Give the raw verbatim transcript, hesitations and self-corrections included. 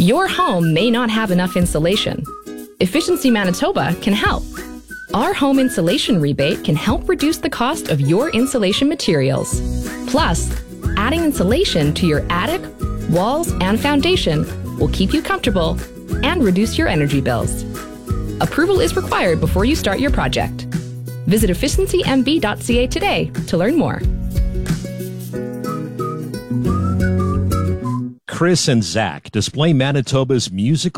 Your home may not have enough insulation. Efficiency Manitoba can help. Our home insulation rebate can help reduce the cost of your insulation materials. Plus, adding insulation to your attic, walls, and foundation will keep you comfortable and reduce your energy bills. Approval is required before you start your project. Visit efficiency m b dot c a today to learn more. Chris and Zach display Manitoba's musical